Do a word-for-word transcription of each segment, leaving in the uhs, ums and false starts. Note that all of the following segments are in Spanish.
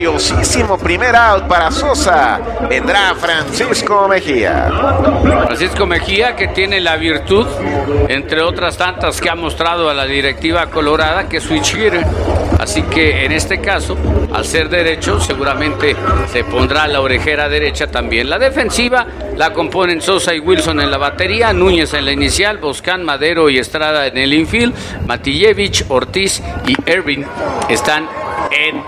Valiosísimo primer out para Sosa. Vendrá Francisco Mejía. Francisco Mejía, que tiene la virtud, entre otras tantas que ha mostrado a la directiva colorada, que es switch hitter. Así que en este caso, al ser derecho, seguramente se pondrá la orejera derecha también. La defensiva la componen Sosa y Wilson en la batería, Núñez en la inicial, Boscán, Madero y Estrada en el infield, Matillevich, Ortiz y Ervin están en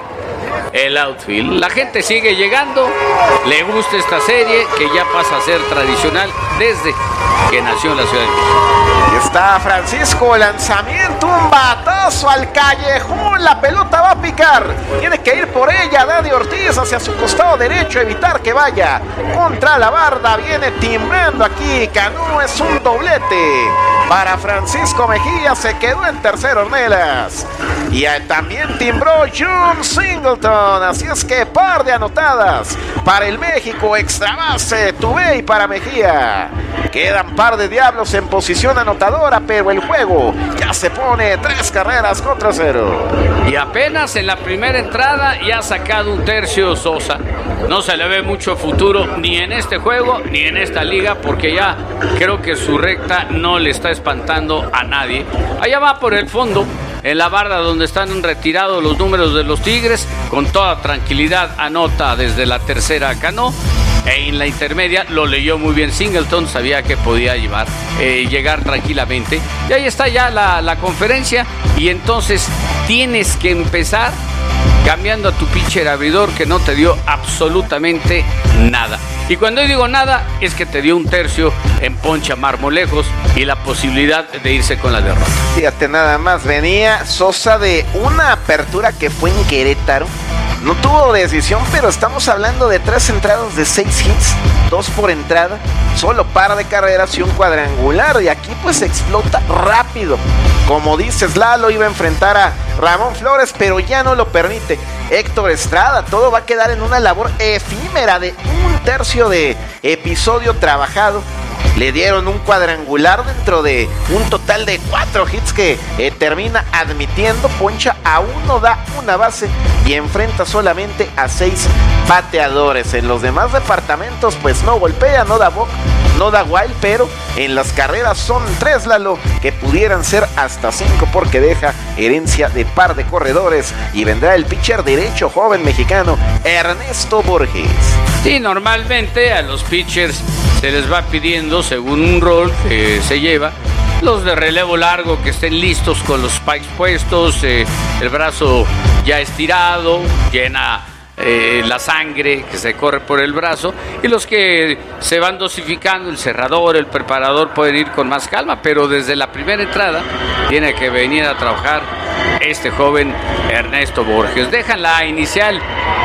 el outfield. La gente sigue llegando, le gusta esta serie que ya pasa a ser tradicional desde que nació en la Ciudad de México. Y está Francisco, lanzamiento, un batazo al callejón, la pelota va a picar, tiene que ir por ella Dani Ortiz hacia su costado derecho, evitar que vaya contra la barda, viene timbrando aquí Cano, es un doblete para Francisco Mejía, se quedó en tercero Ornelas, y también timbró John Singleton, así es que par de anotadas para el México, extra base, Tubey para Mejía, quedan par de diablos en posición anotadora, pero el juego ya se pone tres carreras contra cero. Y apenas en la primera entrada ya ha sacado un tercio Sosa. No se le ve mucho futuro ni en este juego ni en esta liga, porque ya creo que su recta no le está espantando a nadie. Allá va por el fondo, en la barda donde están retirados los números de los Tigres, con toda tranquilidad anota desde la tercera Cano. E en la intermedia lo leyó muy bien Singleton, sabía que podía llevar, eh, llegar tranquilamente. Y ahí está ya la, la conferencia. Y entonces tienes que empezar cambiando a tu pitcher abridor, que no te dio absolutamente nada. Y cuando yo digo nada, es que te dio un tercio en poncha Marmolejos y la posibilidad de irse con la derrota. Fíjate nada más, venía Sosa de una apertura que fue en Querétaro. No tuvo decisión, pero estamos hablando de tres entradas de seis hits, dos por entrada, solo par de carreras y un cuadrangular. Y aquí pues explota rápido. Como dices, Lalo iba a enfrentar a Ramón Flores, pero ya no lo permite Héctor Estrada. Todo va a quedar en una labor efímera de un tercio de episodio trabajado. Le dieron un cuadrangular dentro de un total de cuatro hits que eh, termina admitiendo. Poncha a uno, da una base y enfrenta solamente a seis bateadores. En los demás departamentos pues no golpea, no da walk, no da wild, pero en las carreras son tres, Lalo, que pudieran ser hasta cinco, porque deja herencia de par de corredores. Y vendrá el pitcher derecho joven mexicano Ernesto Borges. Sí, normalmente a los pitchers se les va pidiendo, según un rol que se lleva, los de relevo largo que estén listos con los spikes puestos, eh, el brazo ya estirado, llena eh, la sangre que se corre por el brazo, y los que se van dosificando, el cerrador, el preparador, pueden ir con más calma, pero desde la primera entrada tiene que venir a trabajar este joven Ernesto Borges. Dejan la inicial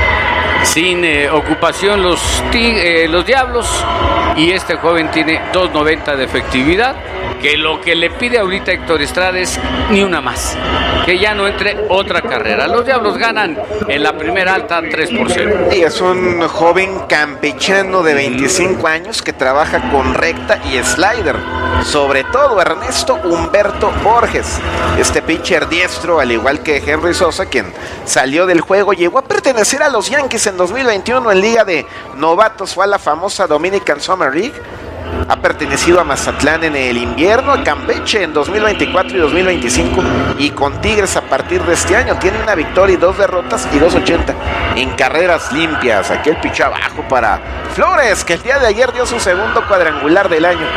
sin eh, ocupación los, eh, los Diablos, y este joven tiene dos noventa de efectividad, que lo que le pide ahorita Héctor Estrada es ni una más, que ya no entre otra carrera. Los Diablos ganan en la primera alta tres por cero. Y es un joven campechano de veinticinco años que trabaja con recta y slider, sobre todo Ernesto Humberto Borges, este pitcher diestro, al igual que Henry Sosa, quien salió del juego, llegó a pertenecer a los Yankees en dos mil veintiuno en Liga de Novatos, fue a la famosa Dominican Summer League. Ha pertenecido a Mazatlán en el invierno, a Campeche en dos mil veinticuatro y dos mil veinticinco, y con Tigres a partir de este año. Tiene una victoria y dos derrotas y dos ochenta en carreras limpias. Aquí el picho abajo para Flores, que el día de ayer dio su segundo cuadrangular del año.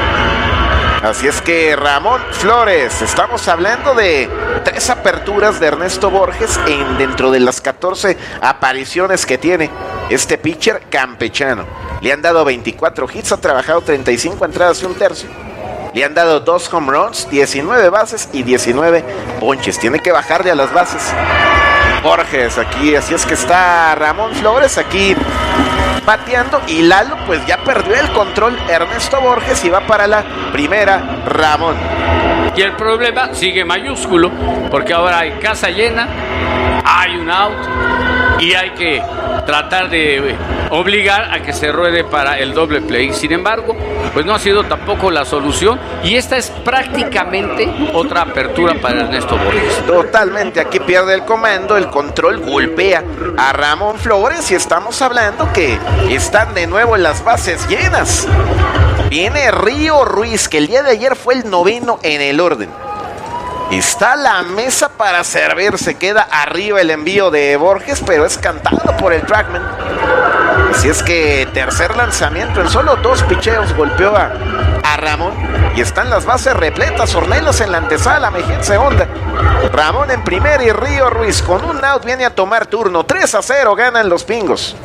Así es que Ramón Flores, estamos hablando de tres aperturas de Ernesto Borges en dentro de las catorce apariciones que tiene este pitcher campechano. Le han dado veinticuatro hits, ha trabajado treinta y cinco entradas y un tercio. Le han dado dos home runs, diecinueve bases y diecinueve ponches. Tiene que bajarle a las bases Borges aquí, así es que está Ramón Flores aquí bateando, y Lalo pues ya perdió el control Ernesto Borges y va para la primera Ramón. Y el problema sigue mayúsculo, porque ahora hay casa llena, hay un out y hay que tratar de obligar a que se ruede para el doble play. Sin embargo, pues no ha sido tampoco la solución. Y esta es prácticamente otra apertura para Ernesto Borges. Totalmente, aquí pierde el comando, el control, golpea a Ramón Flores y estamos hablando que están de nuevo en las bases llenas. Viene Río Ruiz, que el día de ayer fue el noveno en el orden. Está la mesa para servir, se queda arriba el envío de Borges, pero es cantado por el trackman. Así es que tercer lanzamiento, en solo dos picheos golpeó a, a Ramón. Y están las bases repletas, Ornelas en la antesala, Mejía en segunda. Ramón en primera y Río Ruiz con un out viene a tomar turno. tres a cero ganan los Pingos.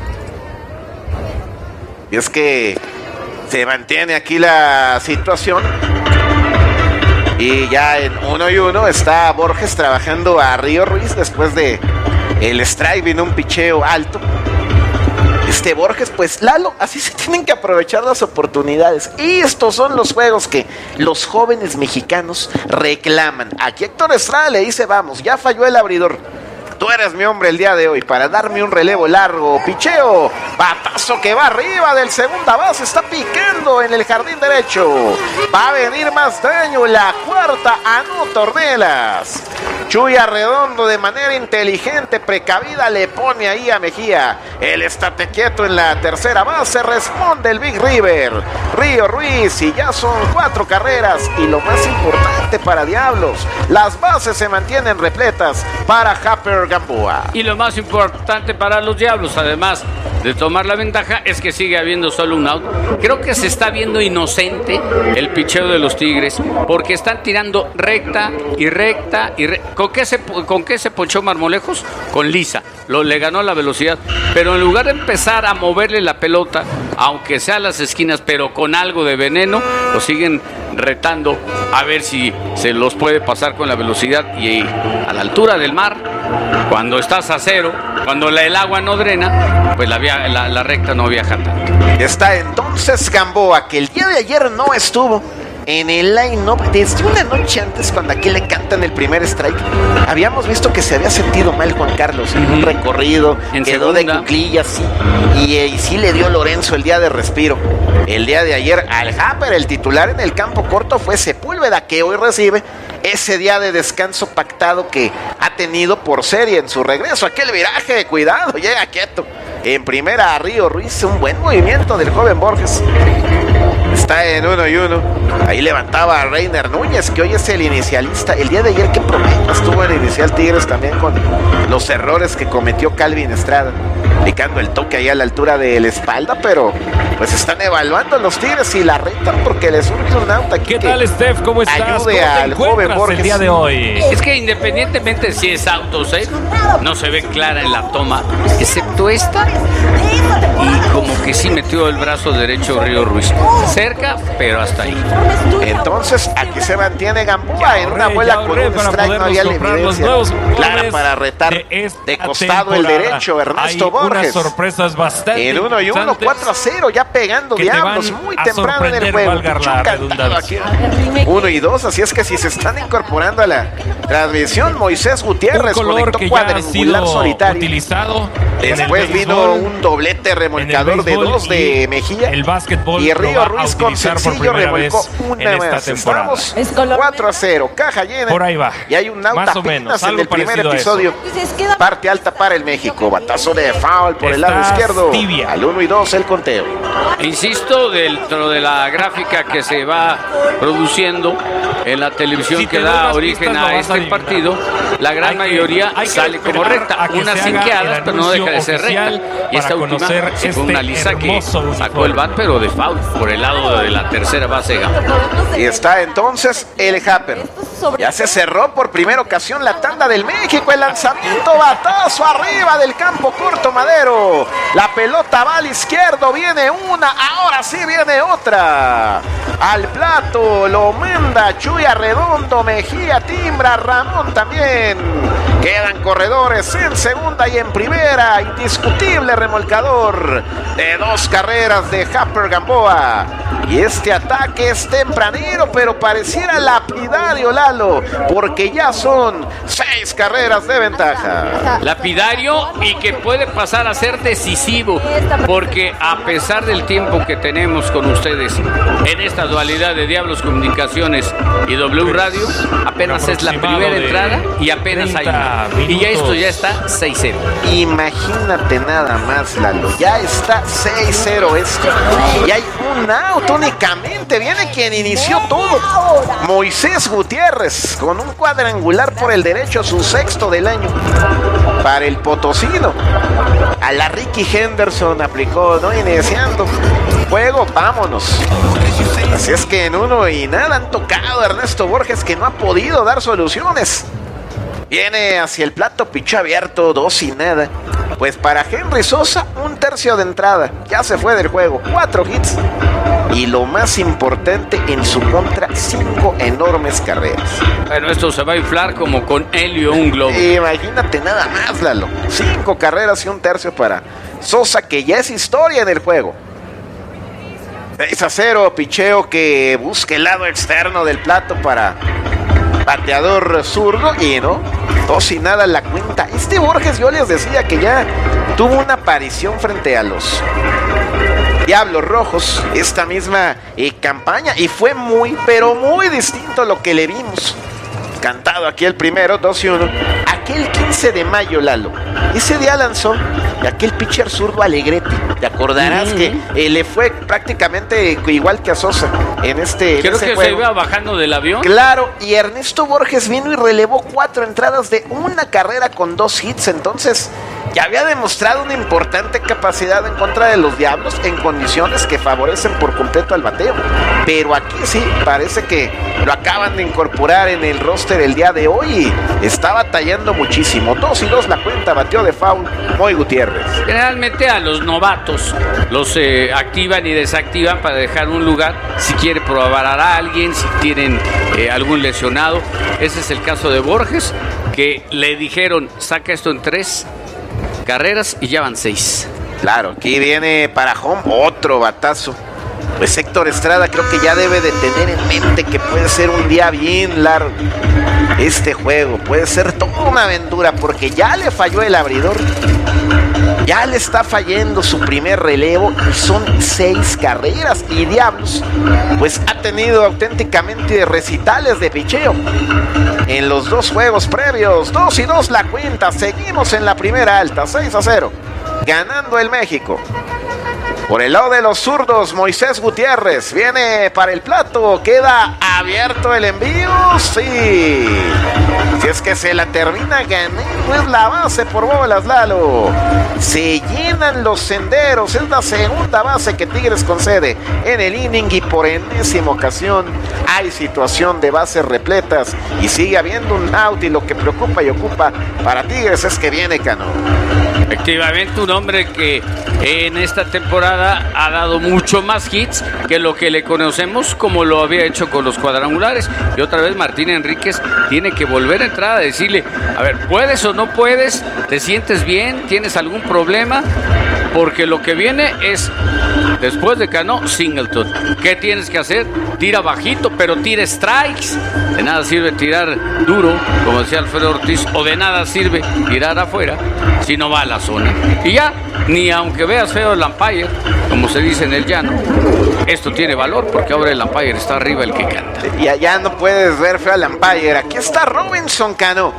Y es que se mantiene aquí la situación. Y ya en uno y uno está Borges trabajando a Río Ruiz después de el strike, vino un picheo alto. Este Borges, pues Lalo, así se tienen que aprovechar las oportunidades. Y estos son los juegos que los jóvenes mexicanos reclaman. Aquí Héctor Estrada le dice, vamos, ya falló el abridor. Tú eres mi hombre el día de hoy para darme un relevo largo. Picheo, batazo que va arriba del segunda base, está picando en el jardín derecho. Va a venir más daño, la cuarta anota Ornelas. Chuy Arredondo de manera inteligente, precavida, le pone ahí a Mejía. Él estate quieto en la tercera base, responde el Big River. Río Ruiz y ya son cuatro carreras. Y lo más importante para Diablos, las bases se mantienen repletas para Harper Gamboa. Y lo más importante para los Diablos, además de tomar la ventaja, es que sigue habiendo solo un out. Creo que se está viendo inocente el picheo de los Tigres, porque están tirando recta y recta y recta. ¿Con qué se, con qué se ponchó Marmolejos? Con lisa, lo, le ganó la velocidad, pero en lugar de empezar a moverle la pelota, aunque sea a las esquinas, pero con algo de veneno, lo siguen retando a ver si se los puede pasar con la velocidad. Y a la altura del mar, cuando estás a cero, cuando la, el agua no drena, pues la, la, la recta no viaja tanto. Está entonces Gamboa, que el día de ayer no estuvo en el line-up desde una noche antes, cuando aquí le cantan el primer strike. Habíamos visto que se había sentido mal Juan Carlos en un recorrido, en quedó segunda. de cuclillas, sí, y, y sí le dio Lorenzo el día de respiro. El día de ayer al Harper, el titular en el campo corto fue Sepúlveda, que hoy recibe ese día de descanso pactado que ha tenido por serie en su regreso. Aquel viraje, cuidado, llega quieto. En primera a Río Ruiz, un buen movimiento del joven Borges. Está en uno y uno. Ahí levantaba a Reiner Núñez, que hoy es el inicialista. El día de ayer, qué problemas tuvo el inicial Tigres también con los errores que cometió Calvin Estrada, aplicando el toque ahí a la altura de la espalda, pero pues están evaluando los Tigres y la retan porque les surge un out aquí. ¿Qué tal, Steph? ¿Cómo estás? Ayude ¿Cómo al joven Borges el día de hoy? Es que independientemente si es out o safe, no se ve clara en la toma, excepto esta. Y como que sí metió el brazo derecho Río Ruiz. Cerca, pero hasta ahí. Entonces, aquí se mantiene Gamboa en una bola con un strike, no había la evidencia clara para retar de, de costado el derecho Ernesto Hay Borges. Unas sorpresas bastante en uno y uno, cuatro a cero, ya pegando Diablos muy temprano en el juego. Aquí. Uno y dos, así es que si se están incorporando a la transmisión, Moisés Gutiérrez conectó cuadrangular solitario. Utilizado Después vino un doblete remolcador de dos de Mejía. El básquetbol y Río Ruiz con sencillo remolcó una más. Estamos cuatro a cero, caja llena. Por ahí va. Y hay un out apenas en el primer episodio. Parte alta para el México. Batazo de foul por el lado izquierdo. Tibia. Al uno y dos el conteo. Insisto, dentro de la gráfica que se va produciendo en la televisión, si que da origen a este a partido, la gran hay mayoría que, sale como recta. Unas cinqueadas, pero no deja de ser recta. Y esta última se fue este una lisa que sacó el bat, pero de foul por el lado de la tercera base. Y está entonces el Harper. Ya se cerró por primera ocasión la tanda del México. El lanzamiento, batazo arriba del campo corto Madero. La pelota va al izquierdo, viene una, ahora sí viene otra. Al plato lo manda Chuy Arredondo, Mejía timbra, Ramón también. Quedan corredores en segunda y en primera. Indiscutible remolcador de dos carreras de Harper Gamboa. Y este ataque es tempranero, pero pareciera lapidario, Lalo, porque ya son seis carreras de ventaja. Lapidario y que puede pasar a ser decisivo, porque a pesar del tiempo que tenemos con ustedes en esta dualidad de Diablos Comunicaciones y W Radio, apenas es la primera entrada y apenas hay una. Y ya esto ya está seis cero. Imagínate nada más, Lalo, ya está seis cero esto. Y hay un out únicamente, viene quien inició todo. Moisés Gutiérrez con un cuadrangular por el derecho, su sexto del año para el potosino. A la Ricky Henderson aplicó, ¿no? Iniciando juego, vámonos. Así es que en uno y nada han tocado a Ernesto Borges, que no ha podido dar soluciones. Viene hacia el plato, picho abierto, dos y nada. Pues para Henry Sosa, un tercio de entrada. Ya se fue del juego, cuatro hits. Y lo más importante, en su contra, cinco enormes carreras. Bueno, esto se va a inflar como con helio un globo. Imagínate nada más, Lalo. Cinco carreras y un tercio para Sosa, que ya es historia en el juego. seis a cero, picheo que busca el lado externo del plato para bateador zurdo y no, dos y nada la cuenta. Este Borges, yo les decía que ya tuvo una aparición frente a los Diablos Rojos esta misma eh, campaña, y fue muy, pero muy distinto a lo que le vimos. Cantado aquí el primero, dos y uno. Aquel quince de mayo, Lalo, ese día lanzó aquel pitcher zurdo Alegrete. Te acordarás mm-hmm. que eh, le fue prácticamente igual que a Sosa en este Creo en ese que juego. Se iba bajando del avión. Claro, y Ernesto Borges vino y relevó cuatro entradas de una carrera con dos hits. Entonces ya había demostrado una importante capacidad en contra de los Diablos en condiciones que favorecen por completo al bateo. Pero aquí sí, parece que lo acaban de incorporar en el roster el día de hoy y está batallando muchísimo. Dos y dos la cuenta, bateó de foul Moy Gutiérrez. Generalmente a los novatos los eh, activan y desactivan para dejar un lugar si quiere probar a alguien, si tienen eh, algún lesionado. Ese es el caso de Borges, que le dijeron saca esto en tres carreras y ya van seis. Claro, aquí viene para home otro batazo. Pues Héctor Estrada creo que ya debe de tener en mente que puede ser un día bien largo este juego, puede ser toda una aventura, porque ya le falló el abridor, ya le está fallando su primer relevo y son seis carreras. Y Diablos pues ha tenido auténticamente recitales de picheo en los dos juegos previos. Dos y dos la cuenta, seguimos en la primera alta, seis a cero, ganando el México. Por el lado de los zurdos, Moisés Gutiérrez viene para el plato, queda abierto el envío, sí. Si es que se la termina ganando, es la base por bolas, Lalo. Se llenan los senderos, es la segunda base que Tigres concede en el inning y por enésima ocasión hay situación de bases repletas y sigue habiendo un out, y lo que preocupa y ocupa para Tigres es que viene Cano. Efectivamente, un hombre que en esta temporada ha dado mucho más hits que lo que le conocemos como lo había hecho con los cuadrangulares. Y otra vez Martín Enríquez tiene que volver a entrar a decirle, a ver, ¿puedes o no puedes? ¿Te sientes bien? ¿Tienes algún problema? Porque lo que viene es, después de Cano, Singleton. ¿Qué tienes que hacer? Tira bajito, pero tira strikes. De nada sirve tirar duro, como decía Alfredo Ortiz, o de nada sirve tirar afuera si no va a la zona. Y ya, ni aunque veas feo el umpire, como se dice en el llano, esto tiene valor porque ahora el umpire está arriba el que canta. Ya, ya no puedes ver feo al umpire. Aquí está Robinson Cano,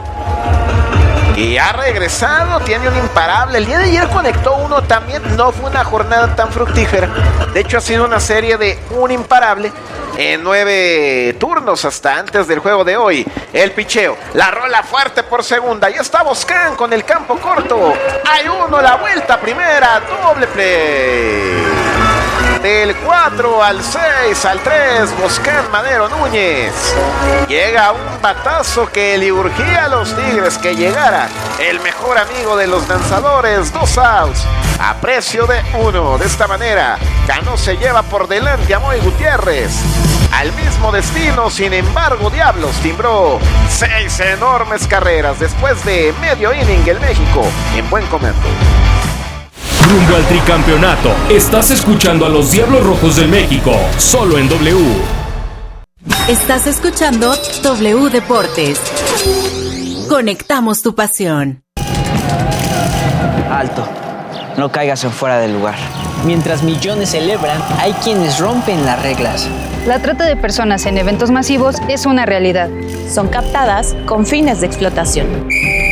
y ha regresado, tiene un imparable. El día de ayer conectó uno también, no fue una jornada tan fructífera. De hecho ha sido una serie de un imparable en nueve turnos hasta antes del juego de hoy. El picheo, la rola fuerte por segunda, y está Boscan con el campo corto. Hay uno, la vuelta primera, doble play. Del cuatro al seis al tres, Boscan Madero Núñez. Llega un batazo que le urgía a los Tigres que llegara el mejor amigo de los lanzadores. Dos outs a precio de uno. De esta manera, Cano se lleva por delante a Moy Gutiérrez. Al mismo destino, sin embargo, Diablos timbró seis enormes carreras después de medio inning. El México en buen comando. rumbo al tricampeonato. Estás escuchando a los Diablos Rojos del México, solo en W. Estás escuchando W Deportes. Conectamos tu pasión. Alto, no caigas en fuera del lugar. Mientras millones celebran, hay quienes rompen las reglas. La trata de personas en eventos masivos es una realidad. Son captadas con fines de explotación.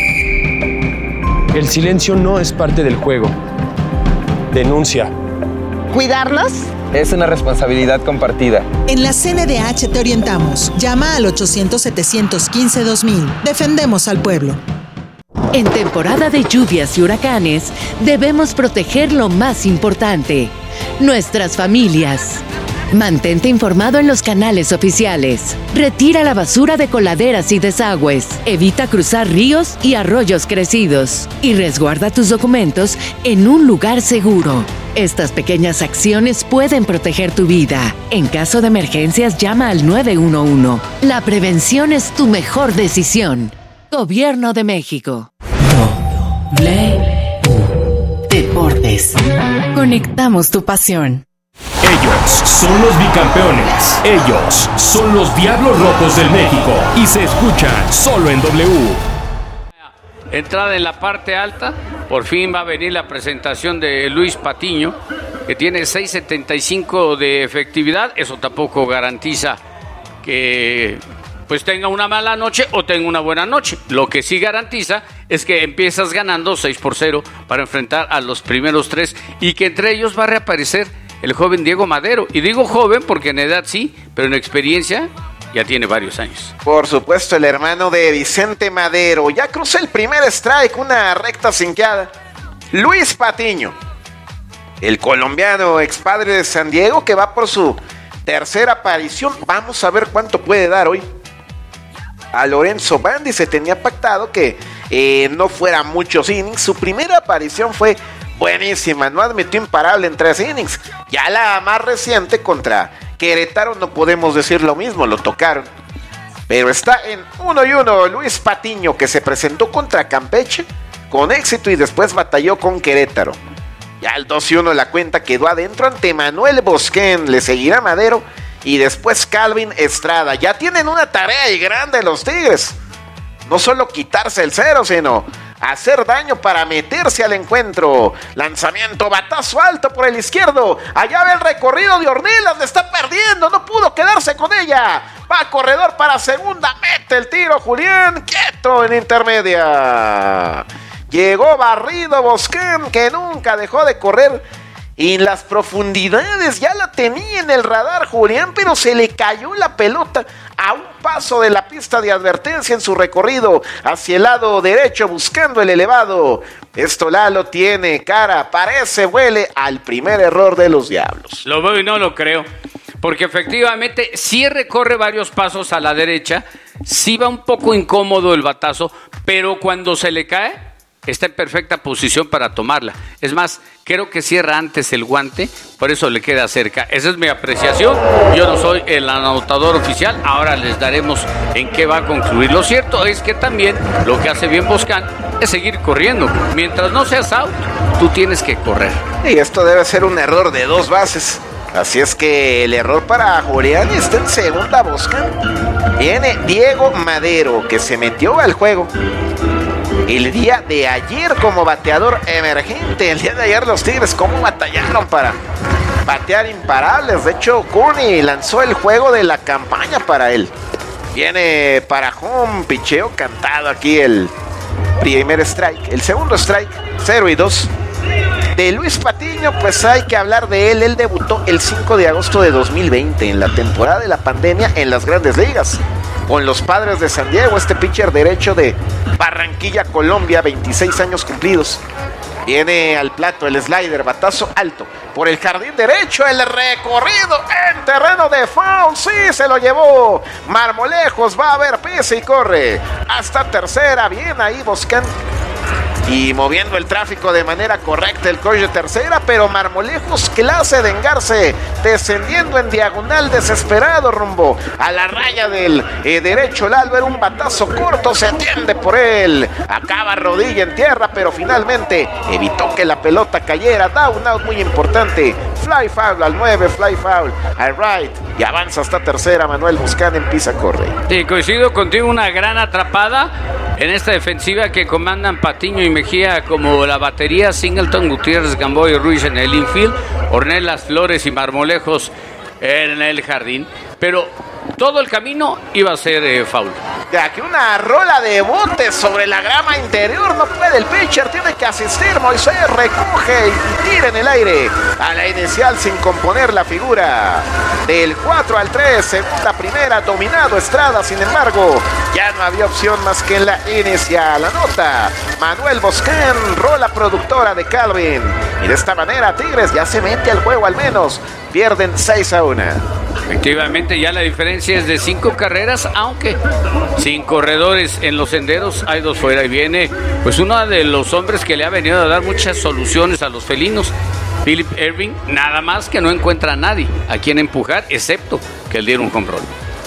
El silencio no es parte del juego. Denuncia. ¿Cuidarnos? Es una responsabilidad compartida. En la C N D H te orientamos. Llama al ochocientos, setecientos quince, dos mil. Defendemos al pueblo. En temporada de lluvias y huracanes, debemos proteger lo más importante, nuestras familias. Mantente informado en los canales oficiales. Retira la basura de coladeras y desagües. Evita cruzar ríos y arroyos crecidos. Y resguarda tus documentos en un lugar seguro. Estas pequeñas acciones pueden proteger tu vida. En caso de emergencias, llama al nueve uno uno. La prevención es tu mejor decisión. Gobierno de México. W Deportes. Conectamos tu pasión. Ellos son los bicampeones. Ellos son los Diablos Rojos del México. Y se escuchan solo en W. Entrada en la parte alta. Por fin va a venir la presentación de Luis Patiño, que tiene seis setenta y cinco de efectividad. Eso tampoco garantiza que pues tenga una mala noche o tenga una buena noche. Lo que sí garantiza es que empiezas ganando seis por cero para enfrentar a los primeros tres y que entre ellos va a reaparecer el joven Diego Madero. Y digo joven porque en edad sí, pero en experiencia ya tiene varios años. Por supuesto, el hermano de Vicente Madero. Ya cruzó el primer strike, una recta cinqueada. Luis Patiño, el colombiano expadre de San Diego, que va por su tercera aparición. Vamos a ver cuánto puede dar hoy. A Lorenzo Bandi se tenía pactado que eh, no fuera muchos innings. Su primera aparición fue buenísima, no admitió imparable en tres innings. Ya la más reciente contra Querétaro no podemos decir lo mismo, lo tocaron. Pero está en uno y uno Luis Patiño, que se presentó contra Campeche con éxito y después batalló con Querétaro. Ya el dos y uno la cuenta quedó adentro ante Manuel Bosquén. Le seguirá Madero y después Calvin Estrada. Ya tienen una tarea y grande los Tigres. No solo quitarse el cero, sino hacer daño para meterse al encuentro. Lanzamiento, batazo alto por el izquierdo. Allá ve el recorrido de Ornelas, le está perdiendo, no pudo quedarse con ella. Va corredor para segunda, mete el tiro Julián Quieto en intermedia. Llegó barrido Bosquén, que nunca dejó de correr. Y en las profundidades ya la tenía en el radar Julián, pero se le cayó la pelota a un paso de la pista de advertencia en su recorrido hacia el lado derecho buscando el elevado. Esto Lalo tiene cara, parece huele al primer error de los Diablos. Lo veo y no lo creo, porque efectivamente sí recorre varios pasos a la derecha, sí va un poco incómodo el batazo, pero cuando se le cae está en perfecta posición para tomarla. Es más, creo que cierra antes el guante, por eso le queda cerca. Esa es mi apreciación. Yo no soy el anotador oficial. Ahora les daremos en qué va a concluir. Lo cierto es que también lo que hace bien Bosquén es seguir corriendo. Mientras no seas out, tú tienes que correr. Y esto debe ser un error de dos bases. Así es que el error para Julián está en segunda Bosquén. Viene Diego Madero, que se metió al juego el día de ayer como bateador emergente. El día de ayer los Tigres cómo batallaron para batear imparables. De hecho, Cooney lanzó el juego de la campaña para él. Viene para home, picheo cantado aquí el primer strike. El segundo strike, cero y dos. De Luis Patiño, pues hay que hablar de él. Él debutó el cinco de agosto de dos mil veinte en la temporada de la pandemia en las Grandes Ligas con los Padres de San Diego. Este pitcher derecho de Barranquilla, Colombia, veintiséis años cumplidos. Viene al plato el slider, batazo alto por el jardín derecho, el recorrido en terreno de foul, sí, se lo llevó Marmolejos, va a ver pisa y corre hasta tercera. Bien ahí Bosquén, y moviendo el tráfico de manera correcta el coach de tercera, pero Marmolejos clase de engarce, descendiendo en diagonal desesperado rumbo a la raya del eh, derecho. Lalo era un batazo corto, se atiende por él, acaba rodilla en tierra, pero finalmente evitó que la pelota cayera. Down out muy importante, fly foul al nueve, fly foul al right, y avanza hasta tercera. Manuel Buscán empieza a correr. Sí, coincido contigo, una gran atrapada en esta defensiva que comandan Patiño y Mejía como la batería, Singleton, Gutiérrez, Gamboa y Ruiz en el infield, Ornelas, Flores y Marmolejos en el jardín, pero todo el camino iba a ser eh, foul. De aquí una rola de bote sobre la grama interior, no puede el pitcher, tiene que asistir. Moisés recoge y tira en el aire a la inicial sin componer la figura. Del cuatro al tres, segunda primera, dominado Estrada, sin embargo, ya no había opción más que en la inicial. Anota Manuel Bosquén, rola productora de Calvin. Y de esta manera Tigres ya se mete al juego al menos. Pierden seis a uno. Efectivamente, ya la diferencia es de cinco carreras, aunque sin corredores en los senderos, hay dos fuera. Y viene pues uno de los hombres que le ha venido a dar muchas soluciones a los felinos, Philip Ervin, nada más que no encuentra a nadie a quien empujar, excepto que él diera un home run.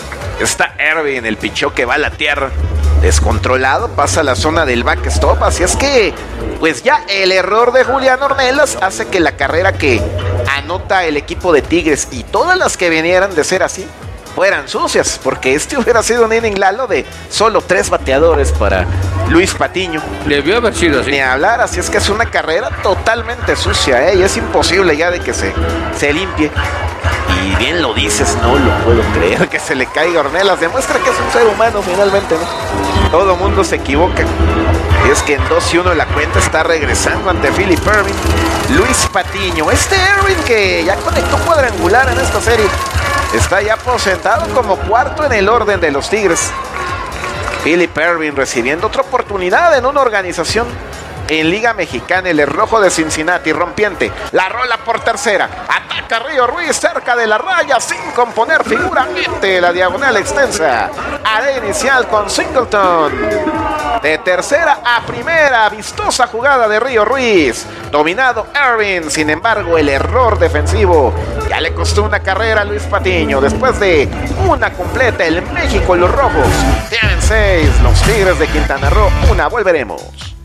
Está Ervin, el pichó que va a la tierra, descontrolado, pasa a la zona del backstop, así es que pues ya el error de Julián Ornelas hace que la carrera que anota el equipo de Tigres y todas las que vinieran de ser así fueran sucias, porque este hubiera sido un inning, Lalo, de solo tres bateadores para Luis Patiño. Debió haber sido así. Ni hablar, así es que es una carrera totalmente sucia, ¿eh? Y es imposible ya de que se, se limpie. Y bien lo dices, no lo puedo creer que se le caiga Ornelas. Demuestra que es un ser humano finalmente, ¿no? Todo mundo se equivoca. Y es que en dos y uno la cuenta está regresando ante Philip Ervin. Luis Patiño, este Ervin que ya conectó cuadrangular en esta serie, está ya posentado como cuarto en el orden de los Tigres. Philip Ervin recibiendo otra oportunidad en una organización en Liga Mexicana, el rojo de Cincinnati, rompiente, la rola por tercera, ataca Río Ruiz cerca de la raya sin componer figura, mete la diagonal extensa a la inicial con Singleton. De tercera a primera, vistosa jugada de Río Ruiz, dominado Ervin, sin embargo el error defensivo ya le costó una carrera a Luis Patiño. Después de una completa, el México y los rojos tienen seis, los Tigres de Quintana Roo una. Volveremos.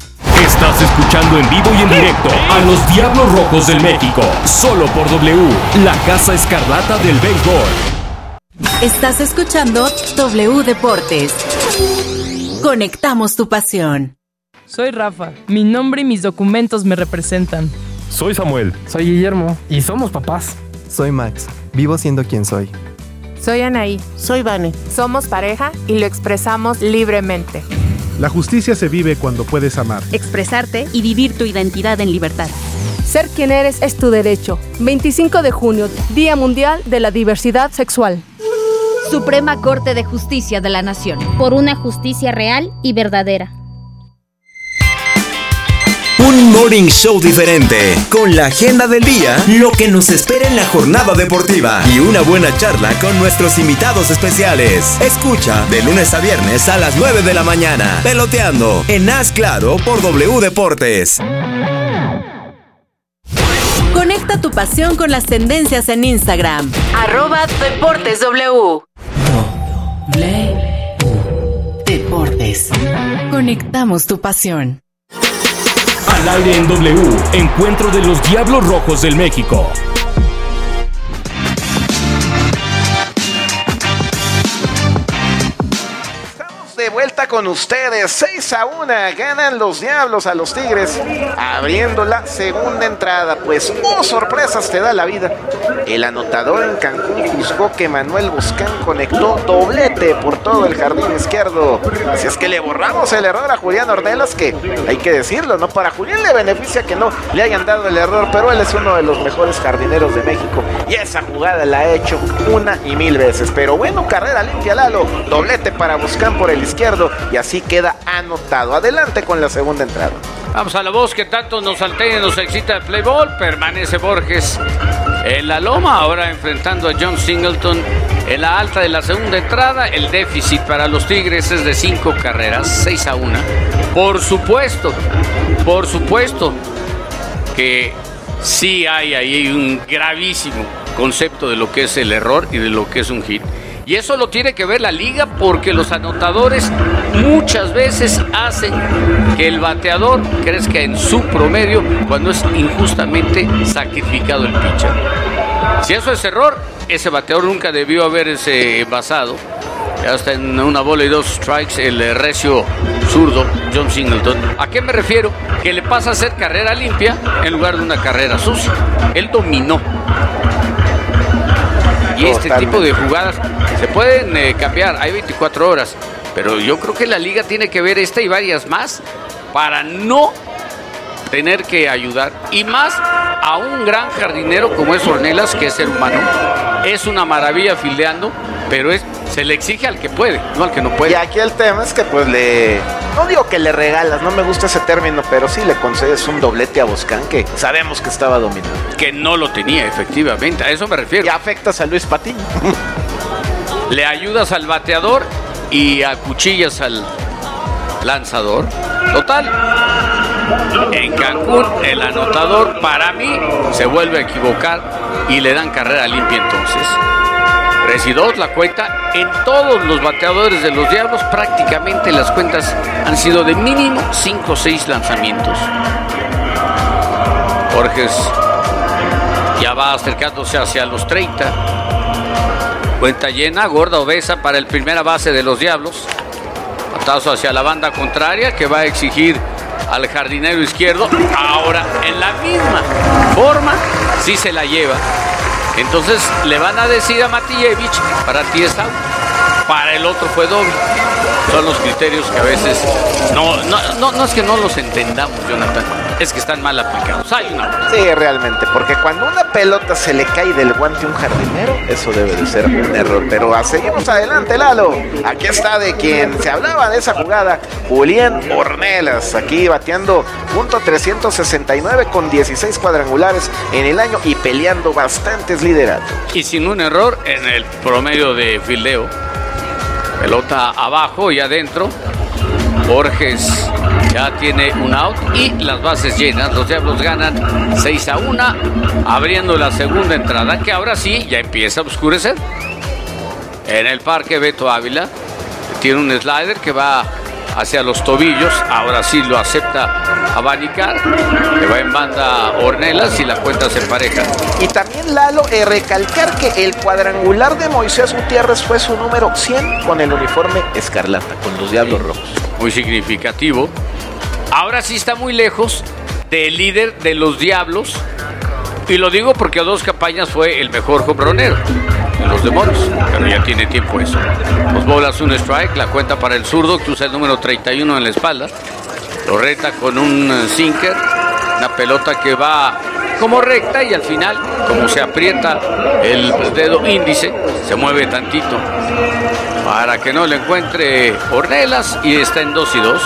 Estás escuchando en vivo y en directo a los Diablos Rojos del México, solo por W, la Casa Escarlata del Béisbol. Estás escuchando W Deportes. Conectamos tu pasión. Soy Rafa, mi nombre y mis documentos me representan. Soy Samuel. Soy Guillermo y somos papás. Soy Max, vivo siendo quien soy. Soy Anaí. Soy Vane. Somos pareja y lo expresamos libremente. La justicia se vive cuando puedes amar, expresarte y vivir tu identidad en libertad. Ser quien eres es tu derecho. veinticinco de junio, Día Mundial de la Diversidad Sexual. Suprema Corte de Justicia de la Nación. Por una justicia real y verdadera. Un morning show diferente, con la agenda del día, lo que nos espera en la jornada deportiva y una buena charla con nuestros invitados especiales. Escucha de lunes a viernes a las nueve de la mañana, Peloteando, en Haz Claro por W Deportes. Conecta tu pasión con las tendencias en Instagram. Arroba Deportes W. W Deportes. Conectamos tu pasión. Al aire en W, encuentro de los Diablos Rojos del México. De vuelta con ustedes, seis a uno, ganan los Diablos a los Tigres, abriendo la segunda entrada. Pues, oh, sorpresas te da la vida. El anotador en Cancún juzgó que Manuel Buscán conectó doblete por todo el jardín izquierdo. Así es que le borramos el error a Julián Ornelas, que hay que decirlo, ¿no? Para Julián le beneficia que no le hayan dado el error, pero él es uno de los mejores jardineros de México y esa jugada la ha hecho una y mil veces. Pero bueno, carrera limpia, Lalo, doblete para Buscán por el izquierdo y así queda anotado. Adelante con la segunda entrada. Vamos a la voz que tanto nos altera y nos excita el play ball. Permanece Borges en la loma, ahora enfrentando a John Singleton En la alta de la segunda entrada, el déficit para los Tigres es de cinco carreras, seis a una. Por supuesto, por supuesto que sí hay ahí un gravísimo concepto de lo que es el error y de lo que es un hit. Y eso lo tiene que ver la liga porque los anotadores muchas veces hacen que el bateador crezca en su promedio cuando es injustamente sacrificado el pitcher. Si eso es error, ese bateador nunca debió haberse envasado. Ya está en una bola y dos strikes el recio zurdo John Singleton. ¿A qué me refiero? Que le pasa a hacer carrera limpia en lugar de una carrera sucia. Él dominó. Y este Totalmente. tipo de jugadas se pueden eh, cambiar, hay veinticuatro horas, pero yo creo que la liga tiene que ver esta y varias más para no tener que ayudar, y más a un gran jardinero como es Ornelas, que es ser humano, es una maravilla fildeando, pero es, se le exige al que puede, no al que no puede. Y aquí el tema es que pues le, no digo que le regalas, no me gusta ese término, pero sí le concedes un doblete a Boscán, que sabemos que estaba dominando. Que no lo tenía, efectivamente, a eso me refiero. Y afectas a Luis Patiño. Le ayudas al bateador y acuchillas al lanzador. Total, en Cancún el anotador para mí se vuelve a equivocar y le dan carrera limpia entonces. tres y dos la cuenta. En todos los bateadores de los Diablos prácticamente las cuentas han sido de mínimo cinco o seis lanzamientos. Borges ya va acercándose hacia los treinta. Cuenta llena, gorda, obesa para el primera base de los Diablos. Patazo hacia la banda contraria que va a exigir al jardinero izquierdo. Ahora, en la misma forma, sí se la lleva. Entonces le van a decir a Matijevich, para ti es out, para el otro fue doble. Son los criterios que a veces no, no, no, no es que no los entendamos, Jonathan, es que están mal aplicados. Hay una. Sí, realmente, porque cuando una pelota se le cae del guante a un jardinero, eso debe de ser un error. Pero a, seguimos adelante, Lalo. Aquí está de quien se hablaba de esa jugada, Julián Ornelas, aquí bateando punto trescientos sesenta y nueve con dieciséis cuadrangulares en el año y peleando bastantes lideratos. Y sin un error en el promedio de fildeo. Pelota abajo y adentro. Borges ya tiene un out y las bases llenas. Los Diablos ganan seis a uno, abriendo la segunda entrada, que ahora sí ya empieza a oscurecer. En el parque Beto Ávila tiene un slider que va hacia los tobillos. Ahora sí lo acepta abanicar, que va en banda Ornelas y la cuenta se empareja. Y también, Lalo, eh, recalcar que el cuadrangular de Moisés Gutiérrez fue su número cien con el uniforme escarlata, con los Diablos Rojos. Muy significativo. Ahora sí está muy lejos del líder de los Diablos, y lo digo porque a dos campañas fue el mejor hombronero en los Demonios, pero ya tiene tiempo eso. Dos bolas, un strike, la cuenta para el zurdo, que usa el número treinta y uno en la espalda. Lo reta con un sinker, una pelota que va como recta y al final, como se aprieta el dedo índice, se mueve tantito para que no le encuentre Ornelas y está en dos y dos.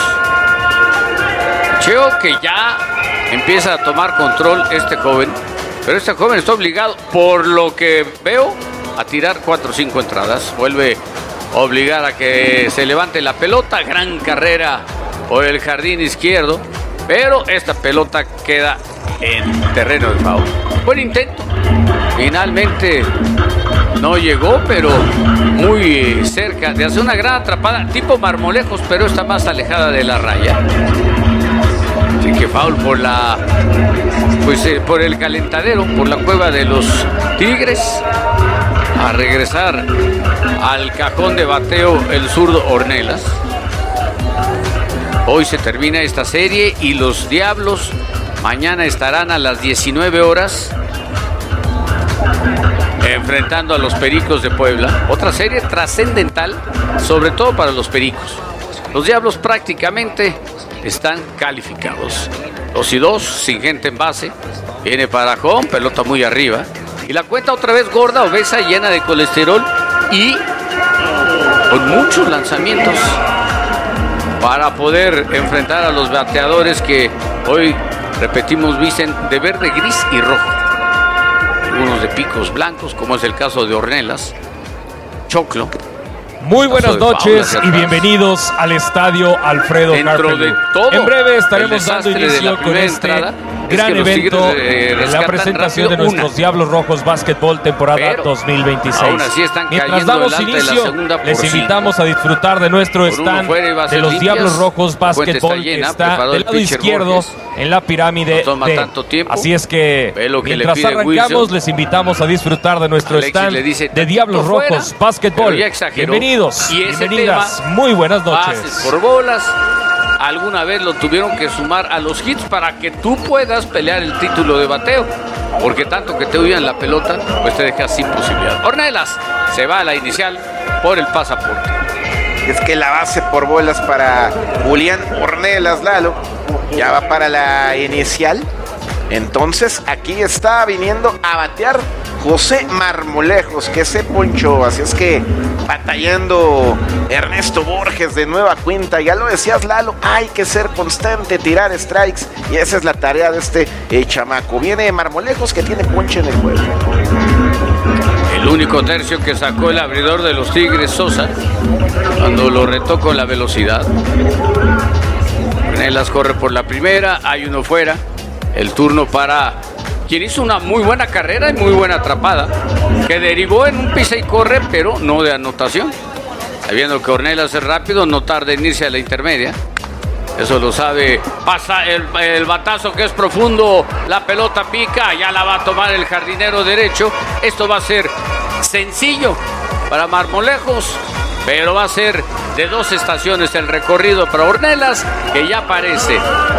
Cheo que ya empieza a tomar control este joven, pero este joven está obligado, por lo que veo, a tirar cuatro o cinco entradas. Vuelve a obligar a que se levante la pelota. Gran carrera por el jardín izquierdo, pero esta pelota queda en terreno de foul. Buen intento, finalmente no llegó, pero muy cerca de hacer una gran atrapada tipo Marmolejos, pero está más alejada de la raya. Así que foul por la pues eh, por el calentadero, por la cueva de los Tigres. A regresar al cajón de bateo el zurdo Ornelas. Hoy se termina esta serie y los Diablos mañana estarán a las diecinueve horas enfrentando a los Pericos de Puebla. Otra serie trascendental, sobre todo para los Pericos. Los Diablos prácticamente están calificados. Dos y dos, sin gente en base. Viene para home, pelota muy arriba. Y la cuenta otra vez gorda, obesa, llena de colesterol y con muchos lanzamientos para poder enfrentar a los bateadores que hoy, repetimos, visten de verde, gris y rojo. Algunos de picos blancos, como es el caso de Ornelas. choclo. Muy buenas noches y bienvenidos al estadio Alfredo Harpelú. En breve estaremos dando inicio con este entrada, gran es evento de la presentación de nuestros uno. Diablos Rojos Básquetbol temporada Pero, dos mil veintiséis. Mientras damos inicio, les invitamos sí. a disfrutar de nuestro stand de los limpias, Diablos Rojos Básquetbol que está del lado izquierdo Borges. En la pirámide no D. Así es que, que mientras arrancamos, Wilson, les invitamos a disfrutar de nuestro Alexis stand dice, de Diablos Rojos Básquetbol. Bienvenidos, y bienvenidas, tema, muy buenas noches. Pases por bolas. Alguna vez lo tuvieron que sumar a los hits para que tú puedas pelear el título de bateo. Porque tanto que te huían la pelota, pues te dejas sin posibilidad. Ornelas se va a la inicial por el pasaporte. Es que la base por bolas para Julián Ornelas, Lalo, ya va para la inicial. Entonces aquí está viniendo a batear José Marmolejos, que se ponchó. Así es que batallando Ernesto Borges de nueva cuenta. Ya lo decías, Lalo, hay que ser constante, tirar strikes, y esa es la tarea de este eh, chamaco. Viene Marmolejos, que tiene ponche en el juego. El único tercio que sacó el abridor de los Tigres, Sosa, cuando lo retó con la velocidad. Ornelas corre por la primera, hay uno fuera. El turno para quien hizo una muy buena carrera y muy buena atrapada, que derivó en un pisa y corre, pero no de anotación. Sabiendo que Ornelas es rápido, no tarda en irse a la intermedia. Eso lo sabe. Pasa el, el batazo que es profundo. La pelota pica. Ya la va a tomar el jardinero derecho. Esto va a ser sencillo para Marmolejos, pero va a ser de dos estaciones el recorrido para Ornelas, que ya aparece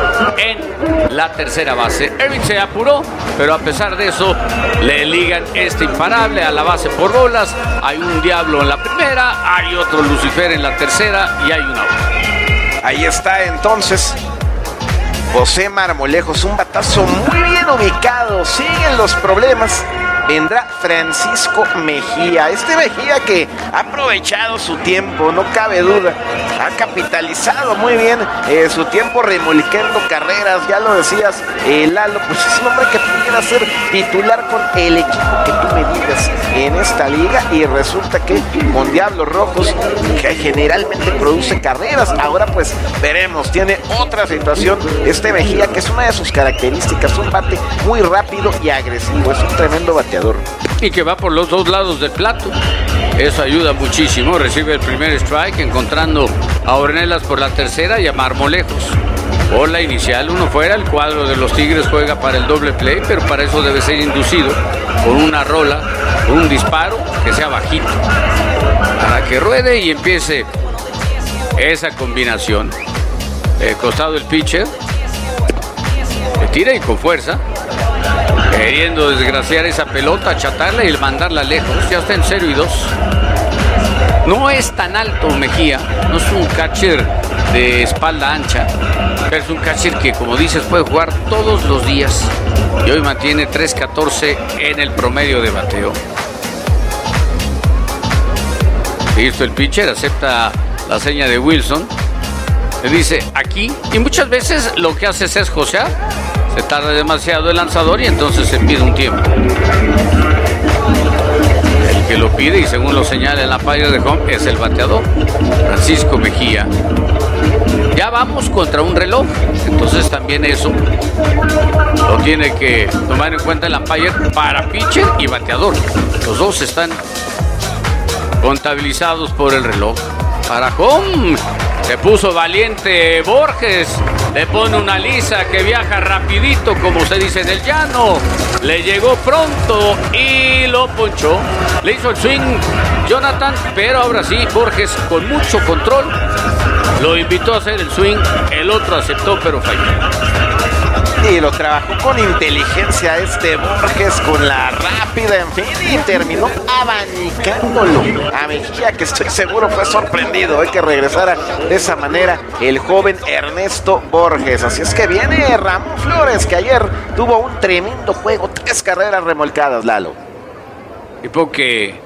en la tercera base. Ervin se apuró, pero a pesar de eso le ligan este imparable a la base por bolas. Hay un Diablo en la primera, hay otro Lucifer en la tercera y hay una otra. Ahí está entonces José Marmolejos, un batazo muy bien ubicado. Siguen los problemas. Vendrá Francisco Mejía. Este Mejía que ha aprovechado su tiempo, no cabe duda. Ha capitalizado muy bien eh, su tiempo remolcando carreras. Ya lo decías, eh, Lalo, pues es un hombre que pudiera ser titular con el equipo que tú me digas en esta liga. Y resulta que con Diablos Rojos, que generalmente produce carreras, ahora pues veremos. Tiene otra situación este Mejía, que es una de sus características. Un bate muy rápido y agresivo. Es un tremendo bateador. Y que va por los dos lados del plato. Eso ayuda muchísimo. Recibe el primer strike, encontrando a Ornelas por la tercera y a Marmolejos por la inicial. Uno fuera. El cuadro de los Tigres juega para el doble play, pero para eso debe ser inducido con una rola, con un disparo que sea bajito, para que ruede y empiece esa combinación. El costado del pitcher le tira y con fuerza, queriendo desgraciar esa pelota, achatarla y mandarla lejos. Ya está en cero y dos. No es tan alto Mejía, no es un catcher de espalda ancha, pero es un catcher que, como dices, puede jugar todos los días. Y hoy mantiene tres catorce en el promedio de bateo. Listo el pitcher, acepta la seña de Wilson. Le dice aquí, y muchas veces lo que haces es josear. Se tarda demasiado el lanzador y entonces se pide un tiempo. El que lo pide, y según lo señala en la pantalla de home, es el bateador, Francisco Mejía. Ya vamos contra un reloj, entonces también eso lo tiene que tomar en cuenta el umpire para pitcher y bateador. Los dos están contabilizados por el reloj. Para home, se puso valiente Borges. Le pone una lisa que viaja rapidito, como se dice en el llano. Le llegó pronto y lo ponchó. Le hizo el swing Jonathan, pero ahora sí, Borges con mucho control lo invitó a hacer el swing. El otro aceptó, pero falló. Y lo trabajó con inteligencia este Borges, con la rápida, en fin, y terminó abanicándolo a Mejía, que estoy seguro fue sorprendido de que regresara de esa manera el joven Ernesto Borges. Así es que viene Ramón Flores, que ayer tuvo un tremendo juego, tres carreras remolcadas, Lalo. Tipo que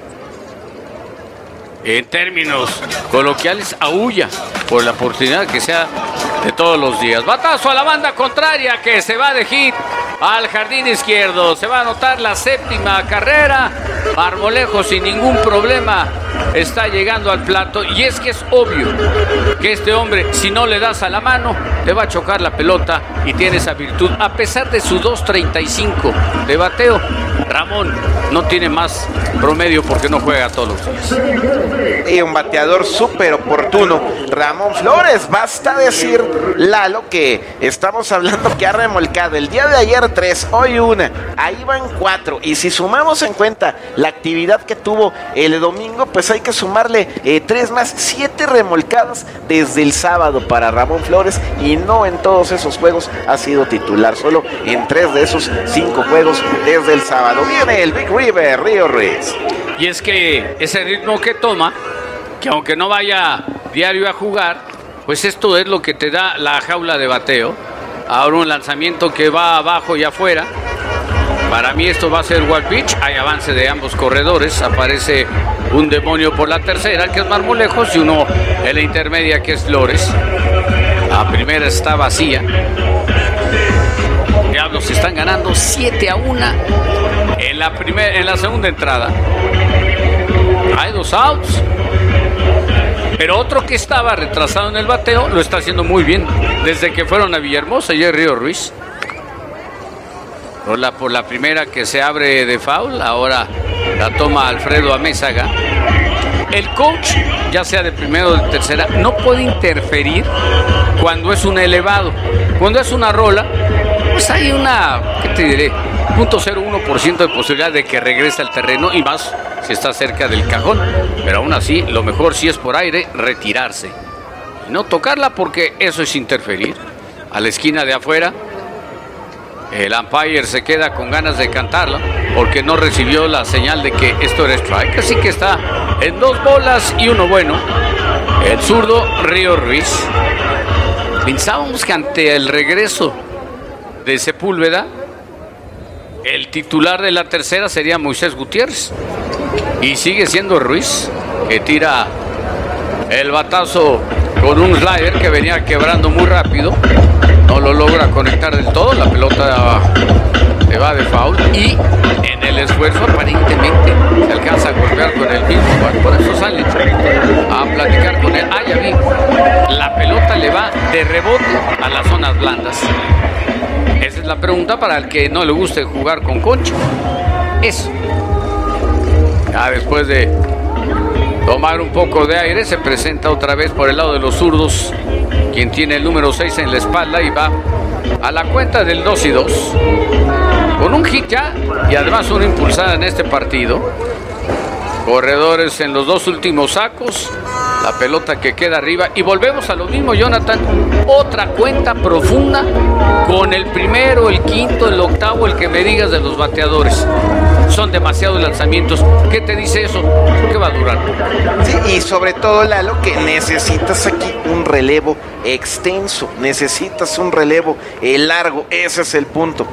en términos coloquiales aúlla por la oportunidad que sea de todos los días. Batazo a la banda contraria, que se va de hit al jardín izquierdo. Se va a anotar la séptima carrera. Marmolejos sin ningún problema está llegando al plato y es que es obvio que este hombre, si no le das a la mano, te va a chocar la pelota y tiene esa virtud. A pesar de su dos treinta y cinco de bateo, Ramón no tiene más promedio porque no juega todos los días. Y un bateador súper oportuno, Ramón Flores. Basta decir, Lalo, que estamos hablando que ha remolcado el día de ayer tres, hoy una, ahí van cuatro. Y si sumamos en cuenta la actividad que tuvo el domingo, pues hay que sumarle eh, tres más, siete remolcadas desde el sábado para Ramón Flores. Y no en todos esos juegos ha sido titular, solo en tres de esos cinco juegos desde el sábado. Viene el Big River, Río Ruiz. Y es que ese ritmo que toma, que aunque no vaya diario a jugar, pues esto es lo que te da la jaula de bateo. Ahora un lanzamiento que va abajo y afuera. Para mí esto va a ser wild pitch. Hay avance de ambos corredores. Aparece un demonio por la tercera, que es Marmolejos, y uno en la intermedia, que es Flores. La primera está vacía. Diablos están ganando siete a uno en la, primer, en la segunda entrada. Hay dos outs. Pero otro que estaba retrasado en el bateo lo está haciendo muy bien desde que fueron a Villahermosa y el Río Ruiz. Por la, por la primera que se abre de foul, ahora la toma Alfredo Amézaga. El coach, ya sea de primero o de tercera, no puede interferir cuando es un elevado. Cuando es una rola, pues hay una, ¿qué te diré? cero punto cero uno por ciento de posibilidad de que regrese al terreno, y más si está cerca del cajón. Pero aún así, lo mejor, si es por aire, retirarse y no tocarla, porque eso es interferir. A la esquina de afuera, el umpire se queda con ganas de cantarla porque no recibió la señal de que esto era strike, así que está en dos bolas y uno bueno el zurdo Río Ruiz. Pensábamos que ante el regreso de Sepúlveda, el titular de la tercera sería Moisés Gutiérrez, y sigue siendo Ruiz, que tira el batazo con un slider que venía quebrando muy rápido. No lo logra conectar del todo, la pelota se va de foul, y en el esfuerzo aparentemente se alcanza a golpear con el mismo. Por eso sale a platicar con él. Ah, ya vi, la pelota le va de rebote a las zonas blandas. Esa es la pregunta para el que no le guste jugar con concha. Eso. Ya después de tomar un poco de aire, se presenta otra vez por el lado de los zurdos, quien tiene el número seis en la espalda, y va a la cuenta del dos y dos. Con un hit ya, y además una impulsada en este partido. Corredores en los dos últimos sacos. La pelota que queda arriba. Y volvemos a lo mismo, Jonathan. Otra cuenta profunda con el primero, el quinto, el octavo, el que me digas de los bateadores. Son demasiados lanzamientos. ¿Qué te dice eso? ¿Qué va a durar? Sí, y sobre todo, Lalo, que necesitas aquí un relevo extenso. Necesitas un relevo eh, largo. Ese es el punto.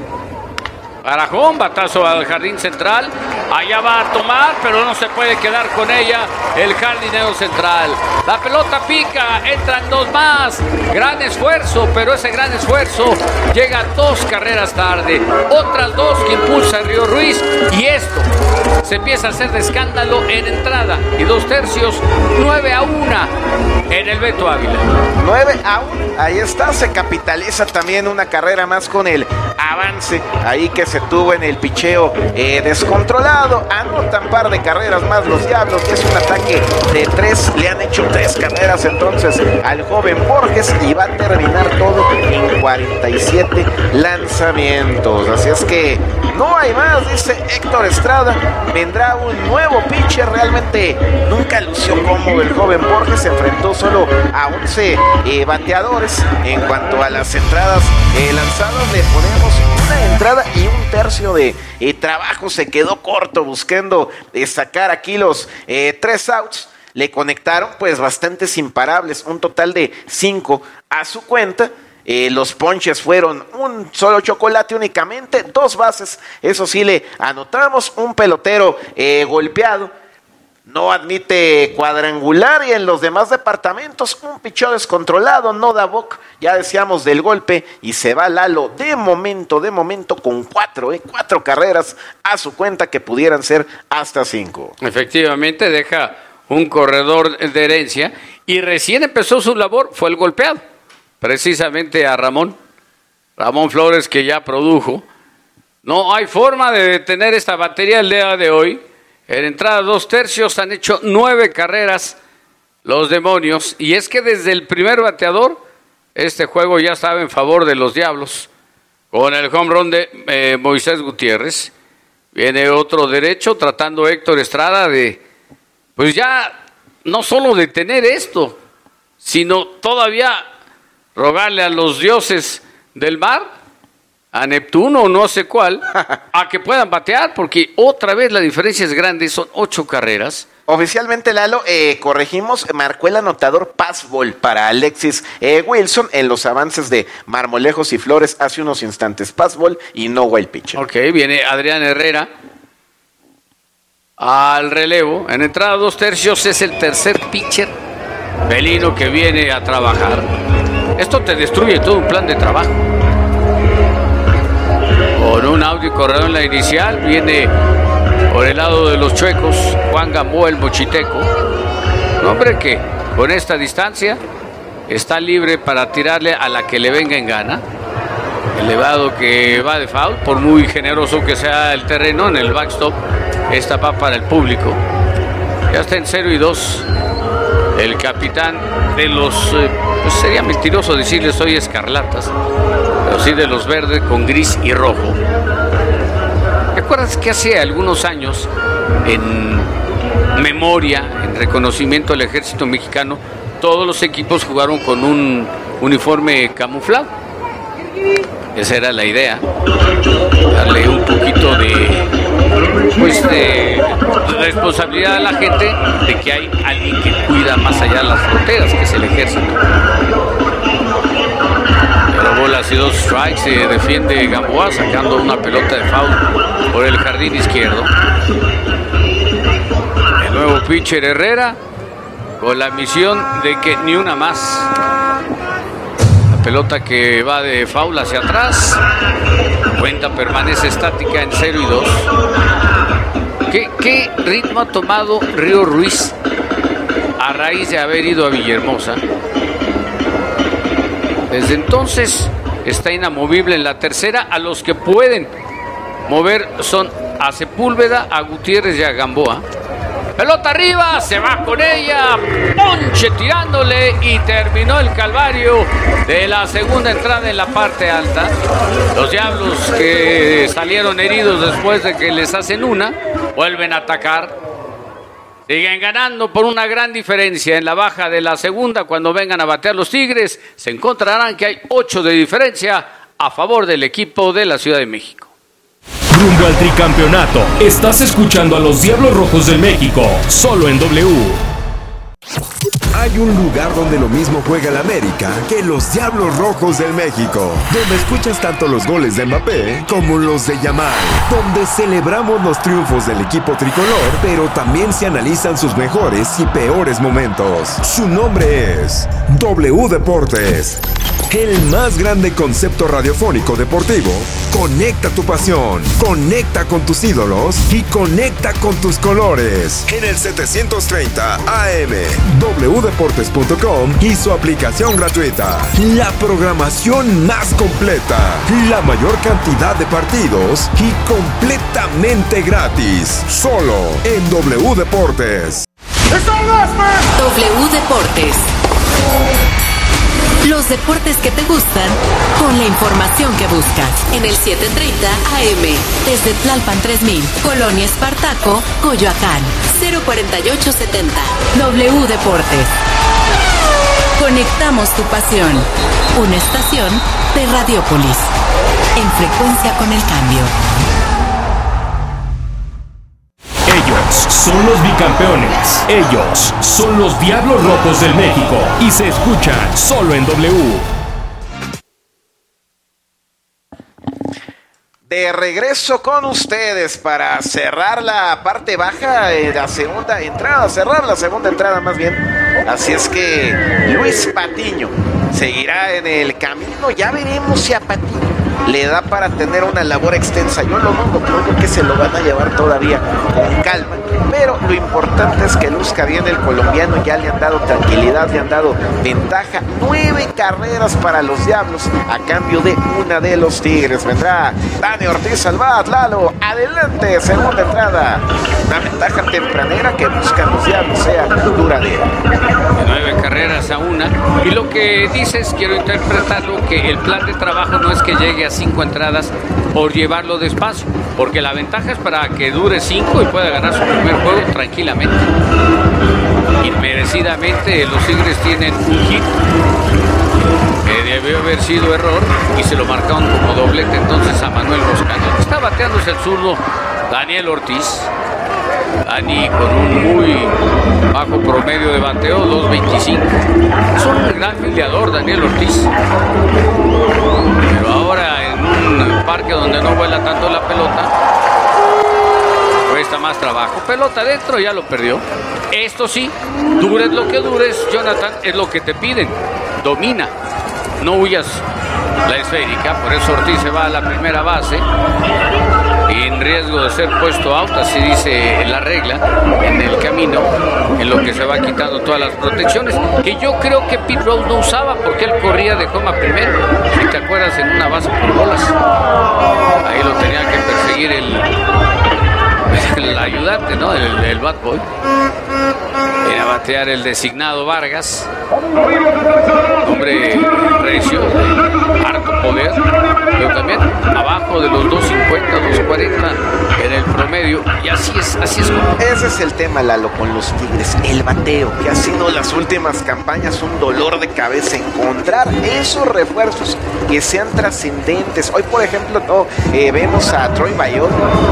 Barajón, batazo al jardín central. Allá va a tomar, pero no se puede quedar con ella el jardinero central. La pelota pica, entran dos más. Gran esfuerzo, pero ese gran esfuerzo llega dos carreras tarde. Otras dos que impulsa el Río Ruiz. Y esto se empieza a hacer de escándalo en entrada y dos tercios. nueve a uno en el Beto Ávila. nueve a uno, ahí está. Se capitaliza también una carrera más con el avance ahí que se tuvo en el picheo eh, descontrolado. Anotan par de carreras más los Diablos, que es un ataque de tres. Le han hecho tres carreras entonces al joven Borges, y va a terminar todo en cuarenta y siete lanzamientos. Así es que no hay más, dice Héctor Estrada. Vendrá un nuevo pitcher. Realmente nunca lució cómodo el joven Borges. Se enfrentó solo a once eh, bateadores. En cuanto a las entradas eh, lanzadas, le ponemos una entrada y un tercio de eh, trabajo. Se quedó corto buscando eh, sacar aquí los eh, tres outs. Le conectaron pues bastantes imparables, un total de cinco a su cuenta. Eh, los ponches fueron un solo chocolate únicamente, dos bases, eso sí le anotamos, un pelotero eh, golpeado, no admite cuadrangular, y en los demás departamentos un picheo descontrolado, no da boc, ya decíamos del golpe, y se va Lalo de momento, de momento con cuatro, eh, cuatro carreras a su cuenta, que pudieran ser hasta cinco. Efectivamente, deja un corredor de herencia, y recién empezó su labor, fue el golpeado, precisamente a Ramón, Ramón Flores, que ya produjo. No hay forma de detener esta batería el día de hoy. En entrada dos tercios han hecho nueve carreras los demonios, y es que desde el primer bateador este juego ya estaba en favor de los Diablos, con el home run de eh, Moisés Gutiérrez. Viene otro derecho tratando Héctor Estrada de, pues ya no solo detener esto, sino todavía rogarle a los dioses del mar, a Neptuno o no sé cuál, a que puedan batear, porque otra vez la diferencia es grande, son ocho carreras. Oficialmente, Lalo, eh, corregimos, marcó el anotador passball para Alexis eh, Wilson en los avances de Marmolejos y Flores hace unos instantes. Passball y no wild pitch. Ok, viene Adrián Herrera al relevo. En entrada dos tercios es el tercer pitcher felino que viene a trabajar. Esto te destruye todo un plan de trabajo. Con un out y corredor en la inicial, viene por el lado de los chuecos Juan Gamboa, el mochiteco. Un hombre que con esta distancia está libre para tirarle a la que le venga en gana. Elevado que va de foul, por muy generoso que sea el terreno en el backstop, esta va para el público. Ya está en cero y dos. El capitán de los, eh, pues sería mentiroso decirles hoy escarlatas, pero sí de los verdes con gris y rojo. ¿Te acuerdas que hace algunos años, en memoria, en reconocimiento al ejército mexicano, todos los equipos jugaron con un uniforme camuflado? Esa era la idea, darle un poquito de, pues de responsabilidad a la gente de que hay alguien que cuida más allá de las fronteras, que es el ejército. Pero bolas y dos strikes, se defiende Gamboa sacando una pelota de foul por el jardín izquierdo. El nuevo pitcher Herrera con la misión de que ni una más. Pelota que va de foul hacia atrás. Cuenta permanece estática en cero y dos. ¿Qué, ¿Qué ritmo ha tomado Río Ruiz a raíz de haber ido a Villahermosa? Desde entonces está inamovible en la tercera. A los que pueden mover son a Sepúlveda, a Gutiérrez y a Gamboa. Pelota arriba, se va con ella, ponche tirándole y terminó el calvario de la segunda entrada en la parte alta. Los Diablos, que salieron heridos después de que les hacen una, vuelven a atacar. Siguen ganando por una gran diferencia en la baja de la segunda. Cuando vengan a batear los Tigres, se encontrarán que hay ocho de diferencia a favor del equipo de la Ciudad de México. Rumbo al tricampeonato. Estás escuchando a los Diablos Rojos del México, solo en W. Hay un lugar donde lo mismo juega el América que los Diablos Rojos del México, donde escuchas tanto los goles de Mbappé como los de Yamal, donde celebramos los triunfos del equipo tricolor, pero también se analizan sus mejores y peores momentos. Su nombre es W Deportes, el más grande concepto radiofónico deportivo. Conecta tu pasión, conecta con tus ídolos y conecta con tus colores. En el setecientos treinta A M, w deportes punto com y su aplicación gratuita. La programación más completa, la mayor cantidad de partidos y completamente gratis. Solo en W Deportes. W Deportes. Los deportes que te gustan, con la información que buscas. En el setecientos treinta A M, desde Tlalpan tres mil, Colonia Espartaco, Coyoacán, cero cuarenta y ocho setenta. W Deportes. Conectamos tu pasión. Una estación de Radiopolis. En frecuencia con el cambio. Ellos son los bicampeones. Ellos son los Diablos Rojos del México. Y se escuchan solo en W. De regreso con ustedes para cerrar la parte baja de la segunda entrada. Cerrar la segunda entrada más bien. Así es que Luis Patiño seguirá en el camino. Ya veremos si a Patiño le da para tener una labor extensa. Yo lo dudo, creo que se lo van a llevar todavía con calma, pero lo importante es que luzca bien el colombiano. Ya le han dado tranquilidad, le han dado ventaja. Nueve carreras para los Diablos a cambio de una de los Tigres. Vendrá Dani Ortiz al bat. Lalo, adelante, segunda entrada. Una ventaja tempranera que buscan los Diablos sea duradera. Nueve carreras a una. Y lo que dices, quiero interpretarlo, que el plan de trabajo no es que llegue a cinco entradas por llevarlo despacio, porque la ventaja es para que dure cinco y pueda ganar su primer juego tranquilamente. Inmerecidamente los Tigres tienen un hit que debió haber sido error y se lo marcaron como doblete entonces a Manuel Roscaño. Está bateándose el zurdo Daniel Ortiz. Dani con un muy bajo promedio de bateo, dos veinticinco. Es un gran filiador Daniel Ortiz. Pero ahora en un parque donde no vuela tanto la pelota, cuesta más trabajo. Pelota adentro, ya lo perdió. Esto sí, dures lo que dures, Jonathan, es lo que te piden. Domina, no huyas la esférica. Por eso Ortiz se va a la primera base en riesgo de ser puesto out, así dice la regla, en el camino, en lo que se va quitando todas las protecciones, que yo creo que Pete Rose no usaba porque él corría de coma primero, si te acuerdas, en una base por bolas. Ahí lo tenía que perseguir el, el ayudante, ¿no? El, el bat boy. Viene a batear el designado Vargas, hombre recio, harto poder, pero también abajo de los dos cincuenta, dos cuarenta en el promedio, y así es, así es como. Ese es el tema, Lalo, con los Tigres, el bateo, que ha sido las últimas campañas un dolor de cabeza. Encontrar esos refuerzos que sean trascendentes. Hoy, por ejemplo, no, eh, vemos a Troy Bayot.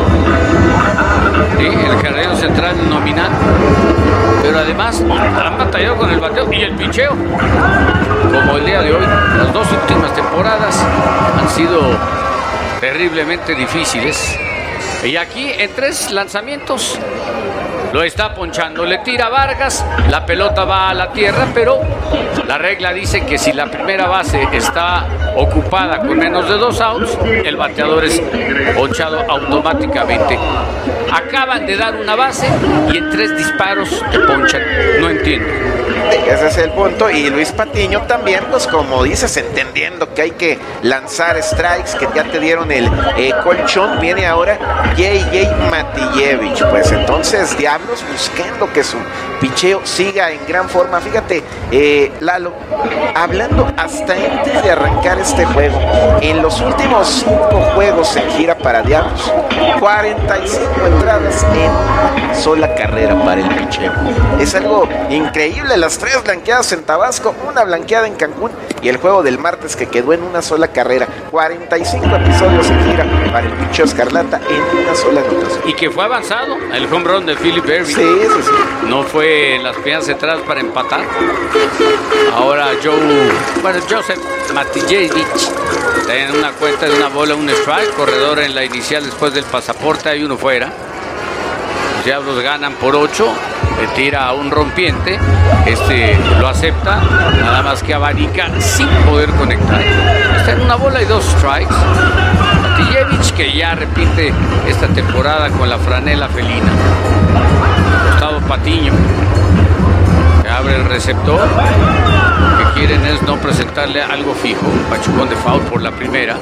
Sí, el carrero central nominal, pero además han batallado con el bateo y el picheo, como el día de hoy. Las dos últimas temporadas han sido terriblemente difíciles, y aquí en tres lanzamientos lo está ponchando. Le tira Vargas, la pelota va a la tierra, pero la regla dice que si la primera base está ocupada con menos de dos outs, el bateador es ponchado automáticamente. Acaban de dar una base y en tres disparos te ponchan. No entiendo. Ese es el punto. Y Luis Patiño también, pues como dices, entendiendo que hay que lanzar strikes, que ya te dieron el eh, colchón, viene ahora J J Matijevich. Pues entonces Diablos buscando que su picheo siga en gran forma. Fíjate, eh, Lalo, hablando hasta antes de arrancar este juego, en los últimos cinco juegos en gira para Diablos, cuarenta y cinco entradas en una sola carrera para el picheo. Es algo increíble. Las tres blanqueadas en Tabasco, una blanqueada en Cancún, y el juego del martes que quedó en una sola carrera. cuarenta y cinco episodios en gira para el picheo escarlata en una sola anotación. Y que fue avanzado el home run de Philip Ervin. Sí, sí, sí. No fue en las primeras entradas para empatar. Ahora Joe, bueno, Joseph Matijevich en una cuenta de una bola, un strike, corredor en la inicial después del pasaporte, hay uno fuera. Los Diablos ganan por ocho, le tira a un rompiente, este lo acepta, nada más que abanica sin poder conectar. Está en una bola y dos strikes. Matijevich, que ya repite esta temporada con la franela felina. Gustavo Patiño, que abre el receptor. Lo que quieren es no presentarle algo fijo. Pachucón de foul por la primera.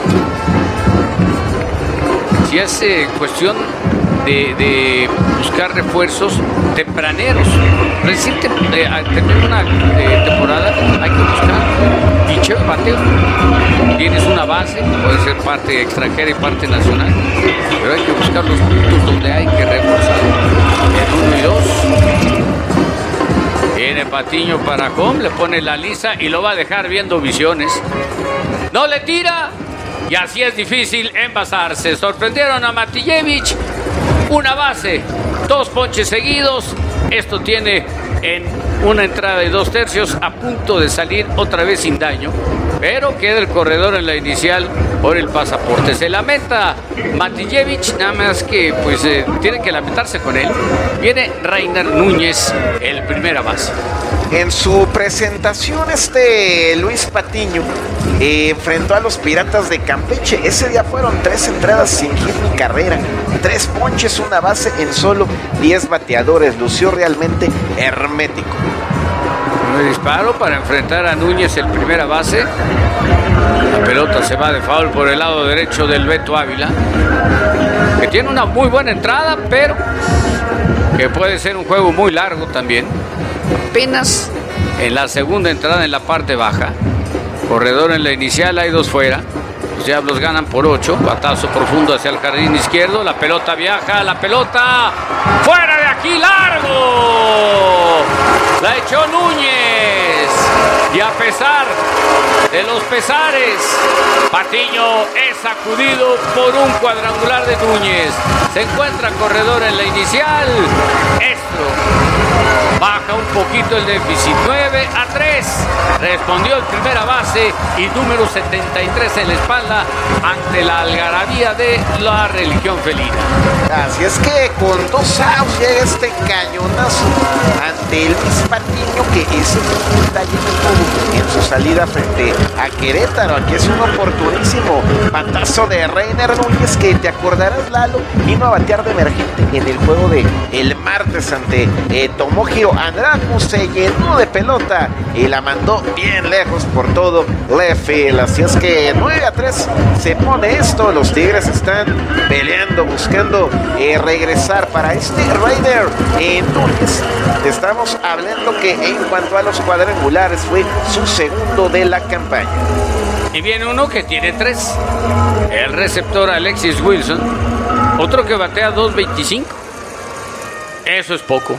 Si es eh, cuestión de, de buscar refuerzos tempraneros. Recién te, eh, terminó una eh, temporada, hay que buscar picheo y bateo. Tienes una base, puede ser parte extranjera y parte nacional, pero hay que buscar los puntos donde hay que reforzar. En uno y dos. Viene Patiño para home, le pone la lisa y lo va a dejar viendo visiones. ¡No le tira! Y así es difícil envasarse. Sorprendieron a Matijevich. Una base, dos ponches seguidos. Esto tiene en una entrada y dos tercios a punto de salir otra vez sin daño. Pero queda el corredor en la inicial por el pasaporte. Se lamenta Matijevich, nada más que pues eh, tiene que lamentarse con él. Viene Reiner Núñez, el primera base. En su presentación, este Luis Patiño eh, enfrentó a los Piratas de Campeche. Ese día fueron tres entradas sin hit ni carrera, tres ponches, una base en solo diez bateadores. Lució realmente hermético. Un disparo para enfrentar a Núñez en primera base. La pelota se va de foul por el lado derecho del Beto Ávila, que tiene una muy buena entrada, pero que puede ser un juego muy largo también. Apenas en la segunda entrada en la parte baja. Corredor en la inicial, hay dos fuera. Los Diablos ganan por ocho. Batazo profundo hacia el jardín izquierdo. La pelota viaja, la pelota fuera de aquí, largo. La echó Núñez. Y a pesar de los pesares, Patiño es sacudido por un cuadrangular de Núñez. Se encuentra corredor en la inicial. Esto baja un poquito el déficit. nueve a tres. Respondió el primera base y número setenta y tres en la espalda ante la algarabía de la religión felina. Así es que con dos outs llega este cañonazo ante el Luis Patiño, que es un detalle en su salida frente a Querétaro. Aquí es un oportunísimo batazo de Reiner Núñez, que te acordarás, Lalo, vino a batear de emergente en el juego de el martes ante eh, Tomohiro Andraku. Se llenó de pelota y la mandó bien lejos por todo left field. Así es que nueve a tres se pone esto. Los Tigres están peleando, buscando eh, regresar para este Raider eh, Núñez. Estamos hablando que en cuanto a los cuadrangulares fue su segundo de la campaña. Y viene uno que tiene tres. El receptor Alexis Wilson. Otro que batea dos veinticinco. Eso es poco.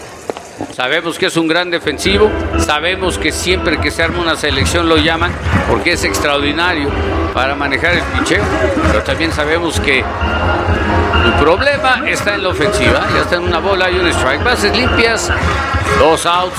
Sabemos que es un gran defensivo. Sabemos que siempre que se arma una selección lo llaman porque es extraordinario para manejar el picheo. Pero también sabemos que el problema está en la ofensiva. Ya está en una bola y un strike. Bases limpias, dos outs,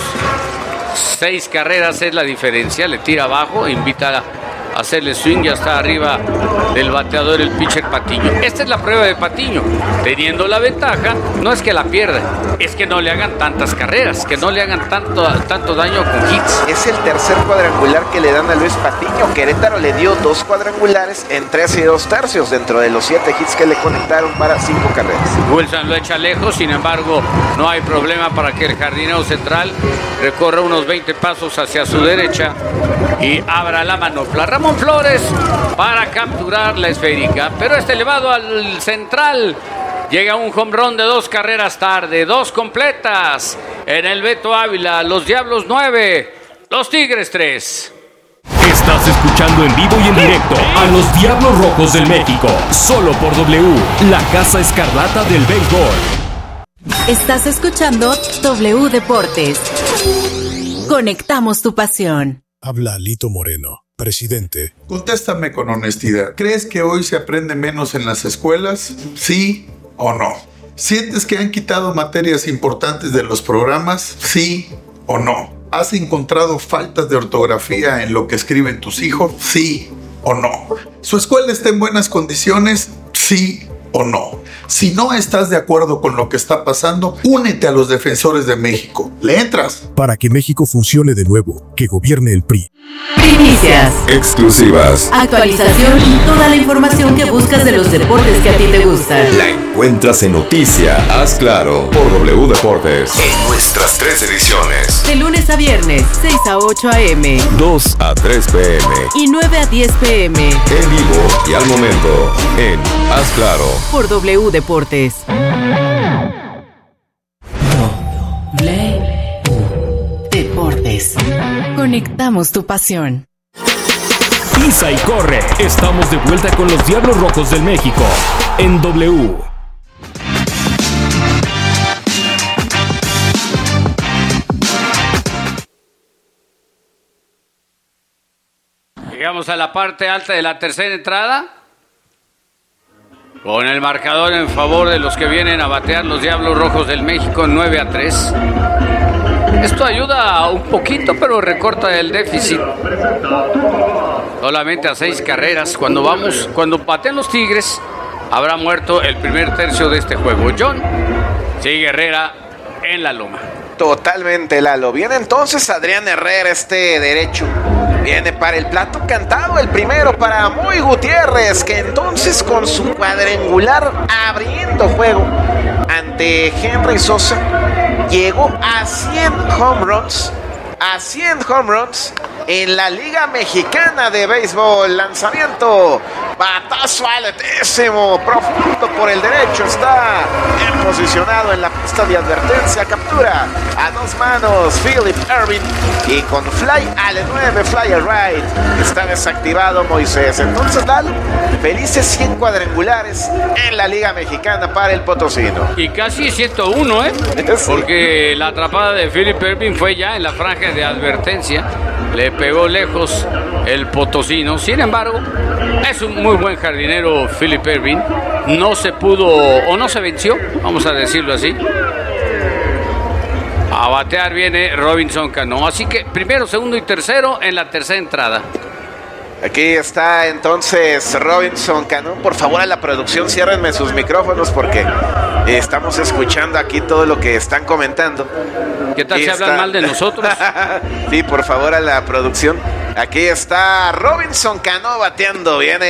seis carreras es la diferencia. Le tira abajo, invita a hacerle swing, ya está arriba del bateador el pitcher Patiño. Esta es la prueba de Patiño. Teniendo la ventaja, no es que la pierda, es que no le hagan tantas carreras, que no le hagan tanto, tanto daño con hits. Es el tercer cuadrangular que le dan a Luis Patiño. Querétaro le dio dos cuadrangulares en tres y dos tercios dentro de los siete hits que le conectaron para cinco carreras. Wilson lo echa lejos, sin embargo, no hay problema para que el jardinero central recorra unos veinte pasos hacia su derecha y abra la manopla. Ramón Flores para capturar la esférica, pero este elevado al central. Llega un home run de dos carreras tarde, dos completas en el Beto Ávila. Los Diablos nueve, los Tigres tres. Estás escuchando en vivo y en directo a los Diablos Rojos del México, solo por W, la Casa Escarlata del béisbol. Estás escuchando W Deportes. Conectamos tu pasión. Habla Lito Moreno, presidente. Contéstame con honestidad. ¿Crees que hoy se aprende menos en las escuelas? ¿Sí o no? ¿Sientes que han quitado materias importantes de los programas? ¿Sí o no? ¿Has encontrado faltas de ortografía en lo que escriben tus hijos? ¿Sí o no? ¿Su escuela está en buenas condiciones? ¿Sí o no? Si no estás de acuerdo con lo que está pasando, únete a los Defensores de México. ¿Le entras? Para que México funcione de nuevo, que gobierne el P R I. Primicias, exclusivas, actualización y toda la información que buscas de los deportes que a ti te gustan. La encuentras en Noticia, Haz Claro, por W Deportes. En nuestras tres ediciones. De lunes a viernes, seis a ocho a eme, dos a tres pe eme y nueve a diez pe eme. En vivo y al momento, en Haz Claro, por W Deportes. Deportes. Conectamos tu pasión. Pisa y corre. Estamos de vuelta con los Diablos Rojos del México en W. Llegamos a la parte alta de la tercera entrada. Con el marcador en favor de los que vienen a batear los Diablos Rojos del México, nueve a tres. Esto ayuda un poquito, pero recorta el déficit. Solamente a seis carreras. Cuando vamos, cuando baten los Tigres, habrá muerto el primer tercio de este juego. John sigue Herrera en la loma. Totalmente, Lalo. Viene entonces Adrián Herrera, este derecho. Viene para el plato cantado, el primero para Moy Gutiérrez, que entonces con su cuadrangular abriendo juego ante Henry Sosa, llegó a cien home runs, a cien home runs en la Liga Mexicana de Béisbol. Lanzamiento, batazo altísimo, profundo por el derecho, está bien posicionado en la pista de advertencia, captura a dos manos Philip Ervin y con fly al nueve, fly al right, está desactivado Moisés. Entonces, Lalo, felices cien cuadrangulares en la Liga Mexicana para el potosino. Y casi ciento uno, ¿eh? Sí. Porque la atrapada de Philip Ervin fue ya en la franja de advertencia. Le pegó lejos el potosino. Sin embargo, es un muy buen jardinero Philip Ervin. No se pudo o no se venció, vamos a decirlo así. A batear viene Robinson Cano. Así que primero, segundo y tercero en la tercera entrada. Aquí está entonces Robinson Cano. Por favor, a la producción, ciérrenme sus micrófonos porque estamos escuchando aquí todo lo que están comentando. ¿Qué tal si está... hablan mal de nosotros? Sí, por favor, a la producción. Aquí está Robinson Cano bateando. Viene